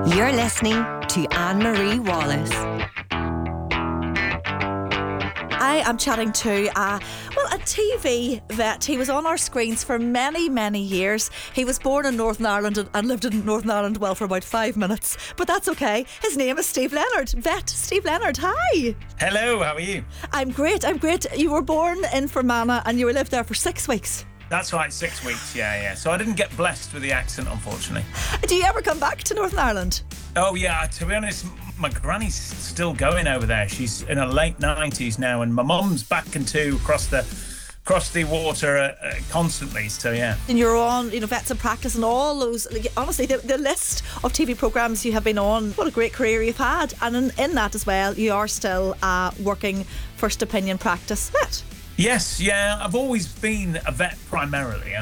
You're listening to Anne-Marie Wallace. I am chatting to a TV vet. He was on our screens for many, many years. He was born in Northern Ireland and lived in Northern Ireland, well, for about 5 minutes. But that's okay. His name is Steve Leonard. Vet Steve Leonard, hi. Hello, how are you? I'm great. You were born in Fermanagh and you lived there for 6 weeks. That's right, 6 weeks, yeah. So I didn't get blessed with the accent, unfortunately. Do you ever come back to Northern Ireland? Oh, yeah, to be honest, my granny's still going over there. She's in her late 90s now, and my mum's back and two across the water constantly, so yeah. And you're on, Vets in Practice and all those, honestly, the list of TV programmes you have been on, what a great career you've had. And in that as well, you are still working first opinion practice vet. Yes, yeah, I've always been a vet primarily,